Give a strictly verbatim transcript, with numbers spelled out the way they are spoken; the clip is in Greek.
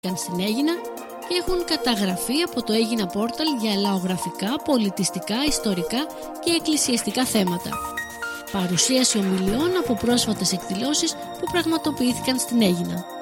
στην Αίγινα και έχουν καταγραφεί από το Αίγινα Πόρταλ για λαογραφικά, πολιτιστικά, ιστορικά και εκκλησιαστικά θέματα. Παρουσίαση ομιλιών από πρόσφατες εκδηλώσεις που πραγματοποιήθηκαν στην Αίγινα.